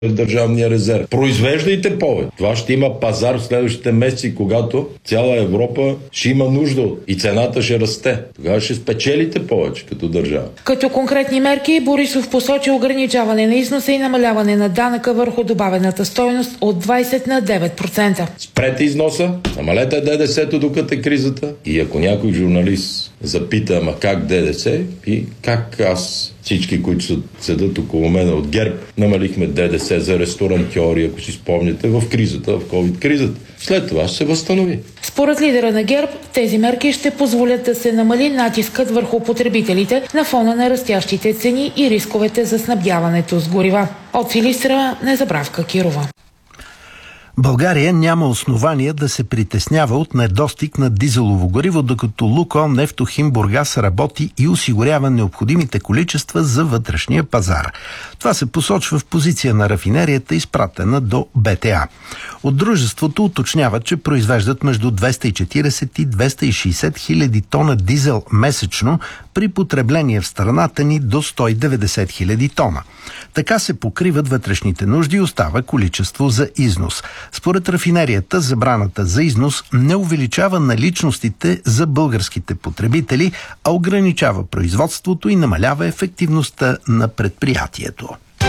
в държавния резерв. Произвеждайте повече. Това ще има пазар в следващите месеци, когато цяла Европа ще има нужда и цената ще расте. Тогава ще спечелите повече като държава. Като конкретни мерки Борисов посочи ограничаване на износа и намаляване на данъка върху добавената стойност от 20 на 9%. Спрете износа, намалете ДДС-то докато е кризата и ако някой журналист запита, ама как ДДС и как аз, всички, които седат около мен от ГЕРБ, намалихме ДДС за ресторантьори, ако си спомняте, в кризата, в COVID-кризата. След това ще се възстанови. Според лидера на ГЕРБ, тези мерки ще позволят да се намали натискът върху потребителите на фона на растящите цени и рисковете за снабдяването с горива. От Силистра, Незабравка Кирова. България няма основания да се притеснява от недостиг на дизелово гориво, докато Лукойл Нефтохим Бургас работи и осигурява необходимите количества за вътрешния пазар. Това се посочва в позиция на рафинерията, изпратена до БТА. От дружеството уточняват, че произвеждат между 240 и 260 хиляди тона дизел месечно при потребление в страната ни до 190 хиляди тона. Така се покриват вътрешните нужди и остава количество за износ. Според рафинерията, забраната за износ не увеличава наличностите за българските потребители, а ограничава производството и намалява ефективността на предприятието.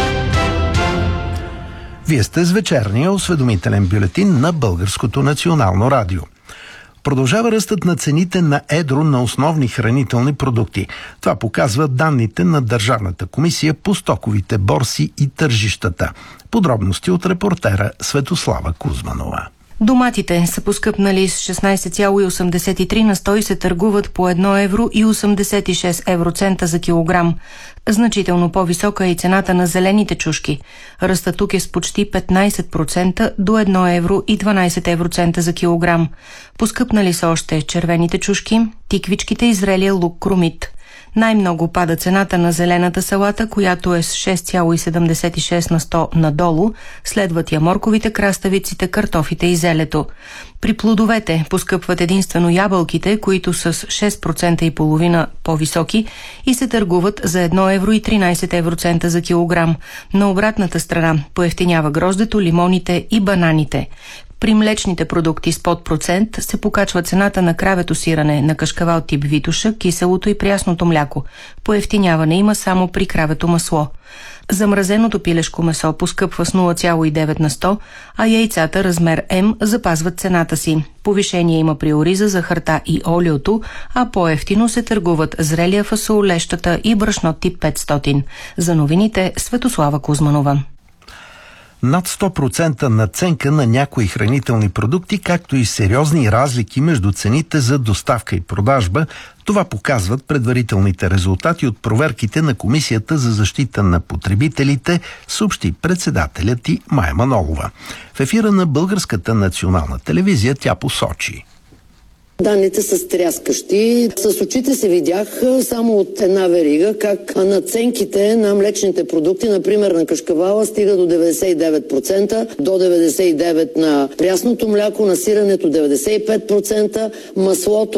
Вие сте с вечерния осведомителен бюлетин на Българското национално радио. Продължава ръстът на цените на едро на основни хранителни продукти. Това показват данните на Държавната комисия по стоковите борси и тържищата. Подробности от репортера Светослава Кузманова. Доматите са поскъпнали с 16,83 на 100 и се търгуват по 1 евро и 86 евроцента за килограм. Значително по-висока е и цената на зелените чушки. Ръстът тук е с почти 15% до 1 евро и 12 евроцента за килограм. Поскъпнали са още червените чушки, тиквичките и зрелия лук кромит. Най-много пада цената на зелената салата, която е с 6,76 на 100 надолу, следват я морковите, краставиците, картофите и зелето. При плодовете поскъпват единствено ябълките, които са с 6% и половина по-високи и се търгуват за 1 евро и 13 евроцента за килограм. На обратната страна поевтинява гроздето, лимоните и бананите. При млечните продукти с под процент се покачва цената на кравето сирене, на кашкавал тип Витоша, киселото и прясното мляко. Поевтиняване има само при кравето масло. Замразеното пилешко месо поскъпва с 0,9 на 100, а яйцата размер М запазват цената си. Повишение има при ориза, захарта и олиото, а по-евтино се търгуват зрелия фасол, лещата и брашно тип 500. За новините Светослава Кузманова. Над 100% надценка на някои хранителни продукти, както и сериозни разлики между цените за доставка и продажба. Това показват предварителните резултати от проверките на Комисията за защита на потребителите, съобщи председателят й Мая Манолова. В ефира на Българската национална телевизия тя посочи: Данните са стряскащи. С очите се видях само от една верига как надценките на млечните продукти, например на кашкавала, стига до 99%, до 99% на прясното мляко, на сиренето 95%, маслото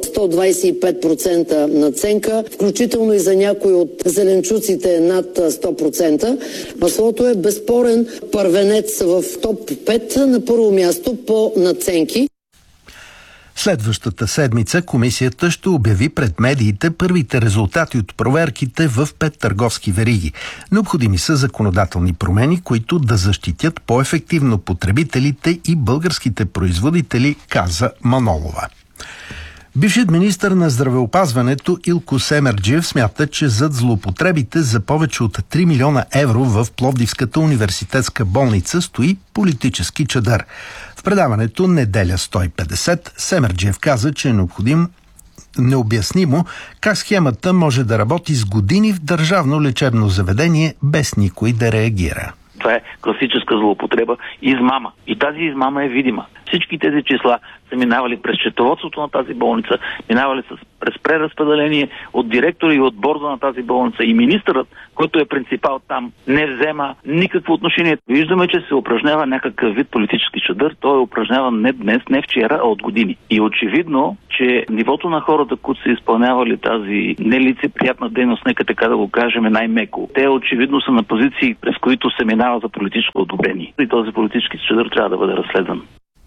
125% надценка, включително и за някои от зеленчуците над 100%. Маслото е безспорен първенец в топ 5 на първо място по надценки. Следващата седмица комисията ще обяви пред медиите първите резултати от проверките в 5 търговски вериги. Необходими са законодателни промени, които да защитят по-ефективно потребителите и българските производители, каза Манолова. Бившият министър на здравеопазването Илко Семерджиев смята, че зад злоупотребите за повече от 3 милиона евро в Пловдивската университетска болница стои политически чадър. В предаването "Неделя 150" Семерджиев каза, че е необяснимо как схемата може да работи с години в държавно лечебно заведение без никой да реагира. Това е класическа злоупотреба и измама. И тази измама е видима. Всички тези числа са минавали през счетоводството на тази болница, минавали през преразпределение от директора и от борда на тази болница. И министърът, който е принципал там, не взема никакво отношение. Виждаме, че се упражнява някакъв вид политически чадър. Той е упражняван не днес, не вчера, а от години. И очевидно, че нивото на хората, които са изпълнявали тази нелицеприятна дейност, нека така да го кажем най-меко, те очевидно са на позиции, през които се минава минава за политическо одобрение. И този политически чадър трябва да бъде разследван.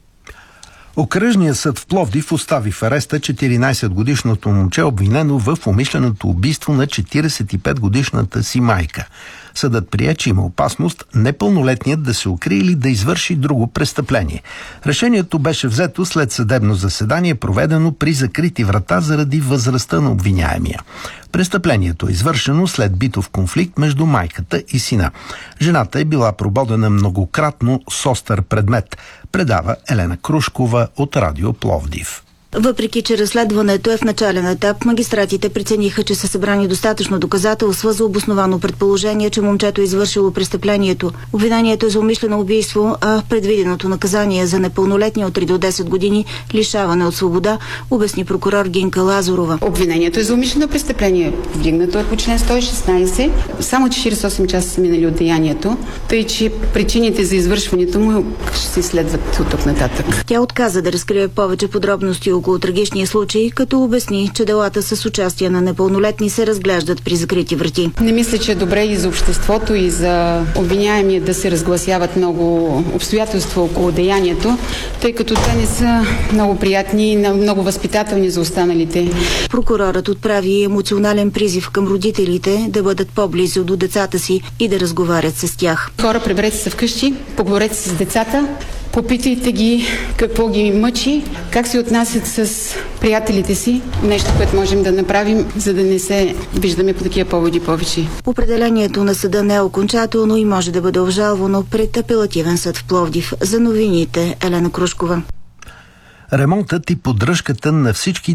Окръжният съд в Пловдив остави в ареста 14-годишното момче, обвинено в умишленото убийство на 45-годишната си майка. Съдът прие, че има опасност непълнолетният да се укрие или да извърши друго престъпление. Решението беше взето след съдебно заседание, проведено при закрити врата заради възрастта на обвиняемия. Престъплението е извършено след битов конфликт между майката и сина. Жената е била прободена многократно с остър предмет, предава Елена Крушкова от Радио Пловдив. Въпреки че разследването е в начален етап, магистратите прецениха, че са събрани достатъчно доказателства за обосновано предположение, че момчето е извършило престъплението. Обвинението е за умишлено убийство, а предвиденото наказание за непълнолетни от 3 до 10 години лишаване от свобода, обясни прокурор Гинка Лазарова. Обвинението е за умишлено престъпление. Вдигнато е по член 116. Само 48 часа са минали от деянието, тъй че причините за извършването му ще се изследват от тук нататък. Тя отказа да разкрие повече подробности около трагичния случай, като обясни, че делата с участие на непълнолетни се разглеждат при закрити врати. Не мисля, че е добре и за обществото, и за обвиняемия да се разгласяват много обстоятелства около деянието, тъй като те не са много приятни и много възпитателни за останалите. Прокурорът отправи емоционален призив към родителите да бъдат по-близо до децата си и да разговарят с тях. Хора, приберете се вкъщи, поговорете с децата, попитайте ги какво ги мъчи, как се отнасят с приятелите си. Нещо, което можем да направим, за да не се виждаме по такива поводи повече. Определението на съда не е окончателно и може да бъде обжалвано пред апелативен съд в Пловдив. За новините Елена Крушкова. Ремонтът и поддръжката на всички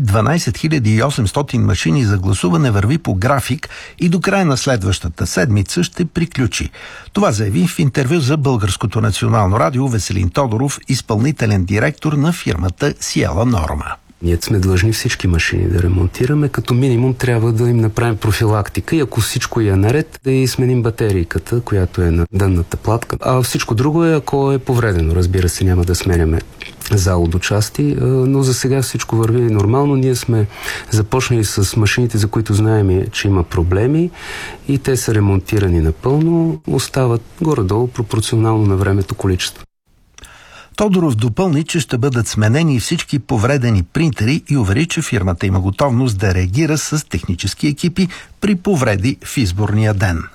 12 800 машини за гласуване върви по график и до края на следващата седмица ще приключи. Това заяви в интервю за Българското национално радио Веселин Тодоров, изпълнителен директор на фирмата Сиела Норма. Ние сме длъжни всички машини да ремонтираме. Като минимум трябва да им направим профилактика и ако всичко е наред, да и сменим батерийката, която е на дънната платка. А всичко друго е, ако е повредено. Разбира се, няма да сменяме зало до части, но за сега всичко върви нормално. Ние сме започнали с машините, за които знаем, че има проблеми и те са ремонтирани напълно. Остават горе-долу пропорционално на времето количество. Тодоров допълни, че ще бъдат сменени всички повредени принтери и увери, че фирмата има готовност да реагира с технически екипи при повреди в изборния ден.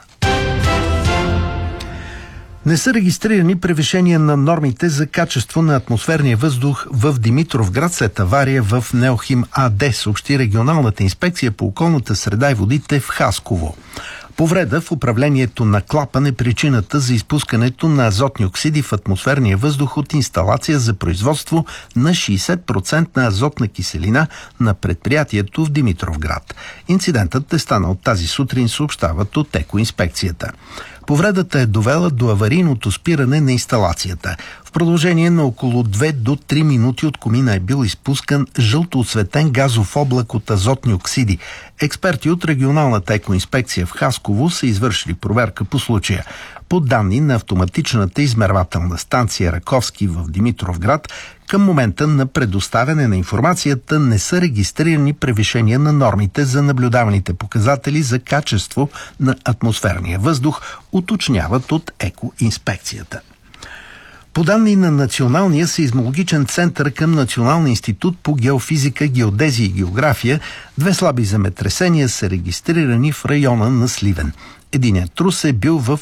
Не са регистрирани превишения на нормите за качество на атмосферния въздух в Димитровград след авария в Неохим АД, съобщи регионалната инспекция по околната среда и водите в Хасково. Повреда в управлението на клапан е причината за изпускането на азотни оксиди в атмосферния въздух от инсталация за производство на 60% на азотна киселина на предприятието в Димитровград. Инцидентът е станал тази сутрин, съобщават от екоинспекцията. Повредата е довела до аварийното спиране на инсталацията. В продължение на около 2 до 3 минути от комина е бил изпускан жълто осветен газов облак от азотни оксиди. Експерти от регионалната екоинспекция в Хасково са извършили проверка по случая. По данни на автоматичната измервателна станция Раковски в Димитровград, към момента на предоставяне на информацията не са регистрирани превишения на нормите за наблюдаваните показатели за качество на атмосферния въздух, уточняват от екоинспекцията. По данни на Националния сейзмологичен център към Националния институт по геофизика, геодезия и география, 2 слаби земетресения са регистрирани в района на Сливен. Единият трус е бил в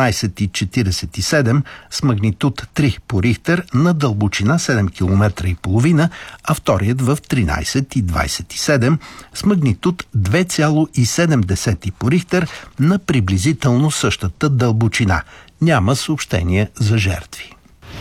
12,47 с магнитуд 3 по Рихтер на дълбочина 7,5 км, а вторият в 13,27 с магнитуд 2,7 по Рихтер на приблизително същата дълбочина. Няма съобщение за жертви.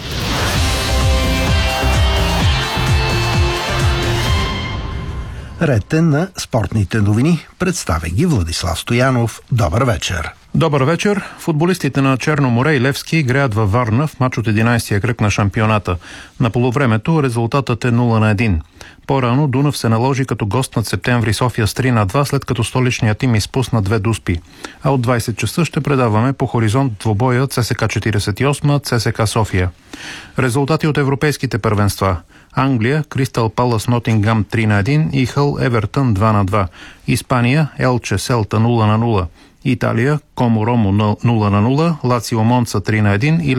Ред е на спортните новини. Представя ги Владислав Стоянов. Добър вечер. Добър вечер. Футболистите на Черно море и Левски играят във Варна в мач от 11-я кръг на шампионата. На полувремето резултатът е 0-1. По-рано Дунав се наложи като гост над Септември София с 3-2, след като столичният им изпусна 2 дуспи. А от 20 часа ще предаваме по хоризонт двобоя ЦСКА 48, ЦСКА София. Резултати от европейските първенства. Англия, Кристал Палас Нотингам 3-1 и Хъл Евертън 2-2. Испания, Елче Селта 0-0. Италия Комо Ромо 0-0, Лацио Монца 3-1 и